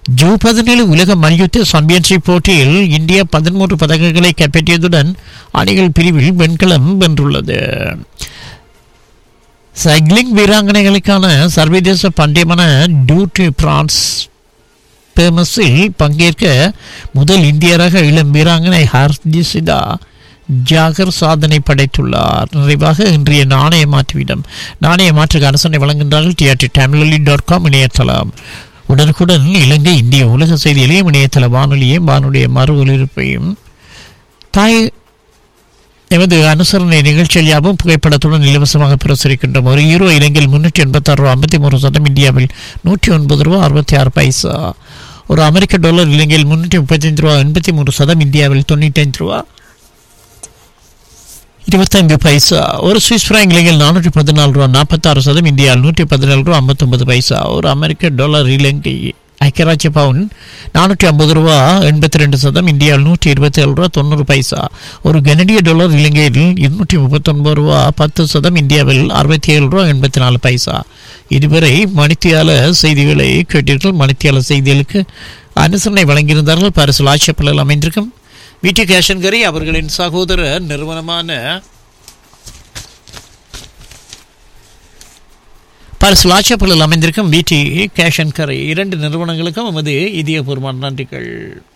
June 17 உலக மல்யுத்த championship போட்டியில் இந்தியா 13 பதக்கங்களை கைப்பற்றியதுடன் அணிகள் பிரிவில் வெண்கலம் வென்றுள்ளது. சைக்கிளிங் வீராங்கனைகளுக்கான சர்வதேச பந்தயமான டூர் டி பிரான்ஸ் பேமஸில் பங்கேற்க முதல் இந்தியராக இளம் வீராங்கனை ஹர்திசிதா ஜாகர் சாதனை படைத்துள்ளார். நிறைவாக இன்றைய நாணய மாற்றுவிடம். நாணய மாற்றுக்கு அரசனை வழங்குகின்றார்கள் TRT-Tamil.com இணையதளம். உடனுக்குடன் இலங்கை இந்திய உலக செய்திகளையும் இணையதள வானொலியையும் வானொலிய மறு ஒலிபரப்பையும் தாய் எமது அனுசரணை நிகழ்ச்சியில் யாவும் புகைப்படத்துடன் இலவசமாக பிரசுரிக்கின்றோம். ஒரு யூரோ இலங்கையில் 386 ரூபா 53 சதம், இந்தியாவில் 109 ரூபா 66 பைசா. ஒரு அமெரிக்க டாலர் இலங்கையில் 335 ரூபா 83 சதம், இந்தியாவில் 95 ரூபா 25 பைசா. ஒரு சுவிஸ் பிராங்க் இலங்கையில் 414 ரூபா 46 சதம், இந்தியாவில் 117 ரூபா 59 பைசா. ஒரு அமெரிக்க டாலர் இலங்கை ஐக்கியராட்சிய பவுன் 450 ரூபா 82 சதம், இந்தியாவில் 127 ரூபா 90 பைசா. ஒரு கனடிய டாலர் இலங்கையில் 239 ரூபா 10 சதம், இந்தியாவில் 67 ரூபா 84 பைசா. இதுவரை மணித்தியால செய்திகளை கேட்டீர்கள். மணித்தியால செய்திகளுக்கு அனுசரணை வழங்கியிருந்தார்கள் பாரிஸ் லாட்சப்பலில் அமைந்திருக்கும் விடி கேஷன்கரி அவர்களின் சகோதர நிறுவனமான பாரிஸ் லாட்சப்பலில் அமைந்திருக்கும் விடி கேஷன்கரி இரண்டு நிறுவனங்களுக்கும் எமது இதயபூர்வமான நன்றிகள்.